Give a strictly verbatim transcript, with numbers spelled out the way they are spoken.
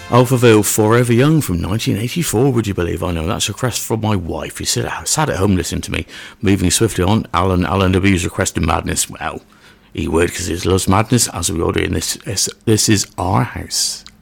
Alphaville Forever Young from nineteen eighty-four, would you believe? I know, that's a request from my wife. He said, sat at home listening to me. Moving swiftly on, Alan, Alan W's requesting Madness. Well, he would, because he loves Madness, as we all do in this. This is Our House.